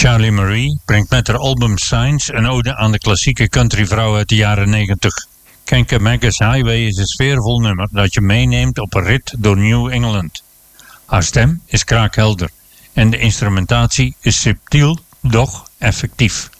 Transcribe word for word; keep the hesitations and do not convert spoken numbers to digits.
Charlie Marie brengt met haar album Signs een ode aan de klassieke countryvrouw uit de jaren negentig. Kankakemaka's Highway is een sfeervol nummer dat je meeneemt op een rit door New England. Haar stem is kraakhelder en de instrumentatie is subtiel, doch effectief.